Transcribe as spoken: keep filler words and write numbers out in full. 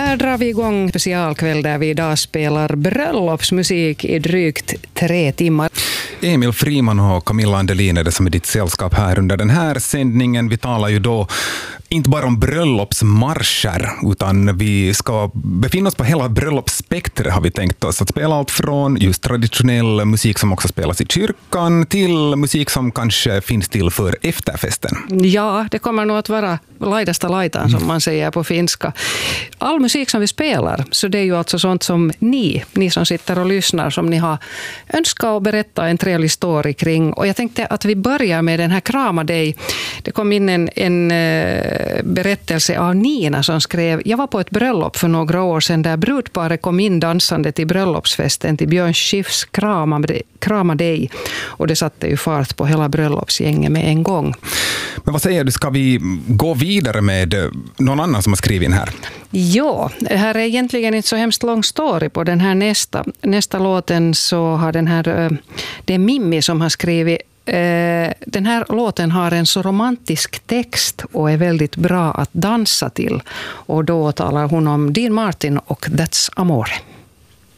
Här drar vi igång specialkväll där vi idag spelar bröllopsmusik i drygt tre timmar. Emil Friman och Camilla Andelin är det som är ditt sällskap här under den här sändningen. Vi talar ju då inte bara om bröllopsmarscher, utan vi ska befinna oss på hela bröllopsspektret, har vi tänkt oss. Att spela allt från just traditionell musik som också spelas i kyrkan till musik som kanske finns till för efterfesten. Ja, det kommer nog att vara laidasta laitaan, som man säger på finska. All musik som vi spelar, så det är ju alltså sånt som ni, ni som sitter och lyssnar, som ni har önskat att berätta en trevlig story kring. Och jag tänkte att vi börjar med den här Krama dig. Det kom in en, en berättelse av Nina som skrev: jag var på ett bröllop för några år sedan där brudparet kom in dansande till bröllopsfesten till Björn Skifs Krama, Krama dig. Och det satte ju fart på hela bröllopsgänget med en gång. Men vad säger du, ska vi gå vidare med någon annan som har skrivit in här? Ja, det här är egentligen inte så hemskt lång story på den här nästa. Nästa låten så har den här, det är Mimmi som har skrivit. Den här låten har en så romantisk text och är väldigt bra att dansa till. Och då talar hon om Dean Martin och That's Amore.